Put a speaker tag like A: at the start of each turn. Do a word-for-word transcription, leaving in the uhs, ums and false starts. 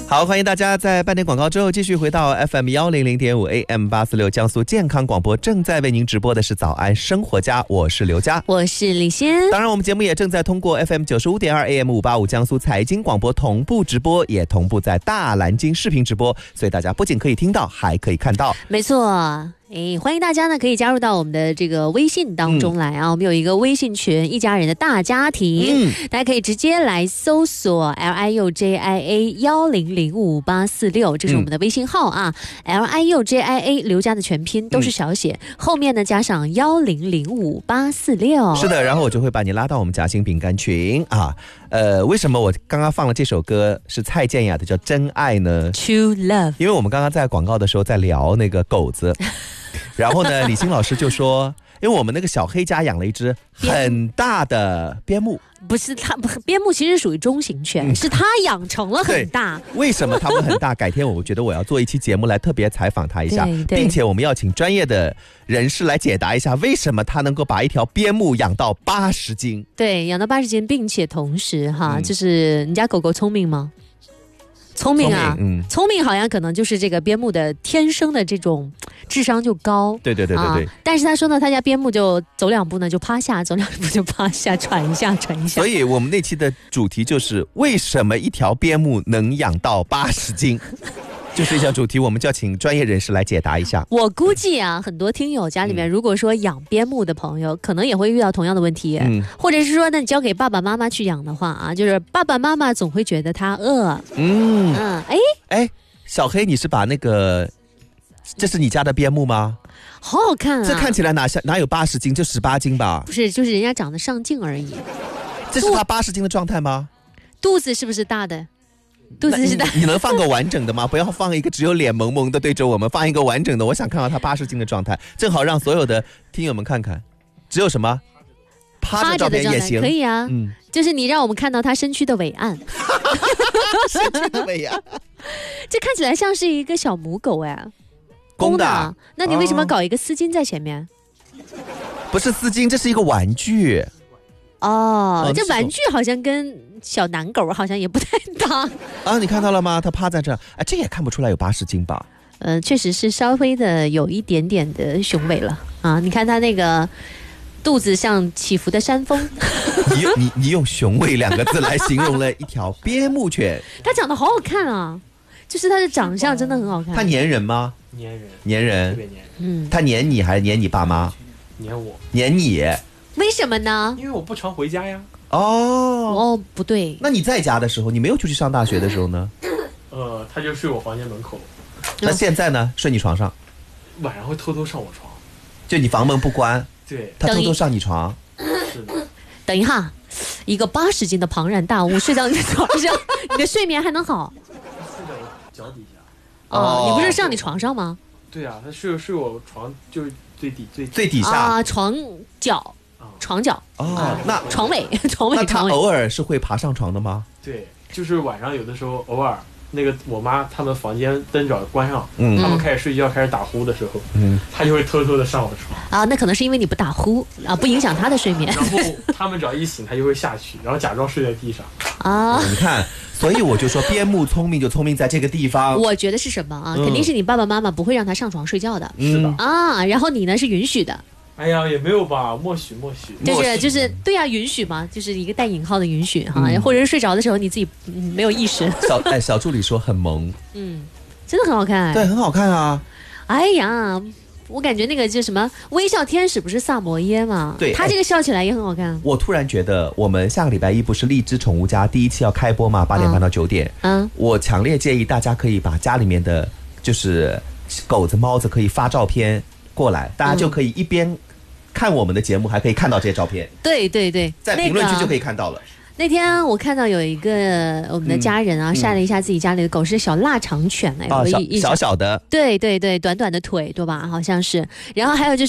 A: 好，欢迎大家在半点广告之后继续回到 F M 一零零点五 A M 八四六江苏健康广播，正在为您直播的是早安生活家，我是刘佳，
B: 我是李欣。
A: 当然我们节目也正在通过 F M 九十五点二 A M 五八五江苏财经广播同步直播，也同步在大蓝鲸视频直播，所以大家不仅可以听到还可以看到。
B: 没错，哎，欢迎大家呢可以加入到我们的这个微信当中来啊、嗯、我们有一个微信群，一家人的大家庭、嗯、大家可以直接来搜索 L I U J I A 一零零五八四六，这是我们的微信号啊、嗯、L I U J I A 刘家的全拼都是小写、嗯、后面呢加上一零零五八四六。
A: 是的，然后我就会把你拉到我们夹心饼干群啊。呃，为什么我刚刚放了这首歌是蔡健雅的叫真爱呢？
B: True Love。
A: 因为我们刚刚在广告的时候在聊那个狗子然后呢李欣老师就说，因为我们那个小黑家养了一只很大的边牧，
B: 不是它，边牧其实属于中型犬、嗯、是它养成了很大。
A: 为什么它会很大？改天我觉得我要做一期节目来特别采访它一下，并且我们要请专业的人士来解答一下，为什么它能够把一条边牧养到八十斤？
B: 对，养到八十斤，并且同时哈、嗯，就是你家狗狗聪明吗？聪明啊，聪 明,、嗯、聪明好像可能就是这个边牧的天生的这种智商就高。
A: 对对对对对、啊。
B: 但是他说呢，他家边牧就走两步呢就趴下，走两步就趴下，喘一下喘一下。
A: 所以我们那期的主题就是为什么一条边牧能养到八十斤？就是一项主题，我们就要请专业人士来解答一下。
B: 我估计啊，很多听友家里面，如果说养边牧的朋友，嗯、可能也会遇到同样的问题，嗯、或者是说，那你交给爸爸妈妈去养的话啊，就是爸爸妈妈总会觉得他饿。
A: 嗯嗯，哎哎，小黑，你是把那个，这是你家的边牧吗？
B: 好好看啊！
A: 这看起来哪像哪有八十斤，就十八斤吧？
B: 不是，就是人家长得上镜而已。
A: 这是他八十斤的状态吗？
B: 肚子是不是大的？肚子是大。
A: 你, 你能放个完整的吗？不要放一个只有脸萌萌的对着我们，放一个完整的。我想看到他八十斤的状态，正好让所有的听友们看看。只有什么趴着照片也行，
B: 可以啊。嗯，就是你让我们看到他身躯的伟岸。
A: 身躯的伟岸，
B: 这看起来像是一个小母狗哎，
A: 公的。啊、
B: 那你为什么搞一个丝巾在前面？
A: 哦、不是丝巾，这是一个玩具。
B: 哦，哦这玩具好像跟小男狗好像也不太搭
A: 啊！你看到了吗？它趴在这，哎，这也看不出来有八十斤吧？
B: 呃，确实是稍微的有一点点的雄伟了啊！你看它那个肚子像起伏的山峰。
A: 你你你用雄伟两个字来形容了一条边牧犬，
B: 它长得好好看啊！就是它的长相真的很好看。
A: 它粘人吗？
C: 粘人，
A: 粘人，
C: 特别粘人。
B: 嗯，
A: 它粘你还是粘你爸妈？
C: 粘我，
A: 粘你。
B: 为什么呢？
C: 因为我不常回家呀。
A: 哦
B: 哦，不对。
A: 那你在家的时候，你没有出去上大学的时候呢？
C: 呃，他就睡我房间门口。
A: 那现在呢？睡你床上？
C: 晚上会偷偷上我床。
A: 就你房门不关？
C: 对。
A: 他偷偷上你床？
C: 是的。
B: 等一下，一个八十斤的庞然大物睡到你的床上，你的睡眠还能好？
C: 睡在我脚底下。
B: 哦，你不是上你床上吗？
C: 对啊，他睡睡我床就是最底最
A: 最底下
B: 啊，床脚。床脚
A: 哦、啊，那
B: 床尾床尾，
A: 那他偶尔是会爬上床的吗？
C: 对，就是晚上有的时候偶尔，那个我妈他们房间灯只要关上，
A: 嗯，
C: 他们开始睡觉开始打呼的时候，嗯，他就会偷偷的上我床
B: 啊。那可能是因为你不打呼啊，不影响他的睡眠。
C: 然后他们只要一醒，他就会下去，然后假装睡在地上
B: 啊。
A: 你看，所以我就说边牧聪明就聪明在这个地方。
B: 我觉得是什么啊？嗯、肯定是你爸爸妈妈不会让他上床睡觉的，
C: 是的
B: 啊。然后你呢是允许的。
C: 哎呀，也没有吧，默许默许，
B: 就是就是对呀、啊，允许嘛，就是一个带引号的允许哈、嗯，或者是睡着的时候你自己、嗯、没有意识。
A: 小哎，小助理说很萌，
B: 嗯，真的很好看，
A: 对，很好看啊。
B: 哎呀，我感觉那个叫什么微笑天使不是萨摩耶嘛？
A: 对，
B: 他这个笑起来也很好看。
A: 我突然觉得，我们下个礼拜一不是荔枝宠物家第一期要开播嘛，八点半到九点，嗯，我强烈建议大家可以把家里面的就是狗子、猫子可以发照片过来，大家就可以一边看我们的节目，还可以看到这些照片。
B: 对对对，
A: 在评论区就可以看到了。
B: 那天我看到有一个我们的家人啊，嗯、晒了一下自己家里的狗，是小腊肠犬哎、
A: 哦，小小小的，
B: 对对对，短短的腿对吧？好像是。然后还有就是。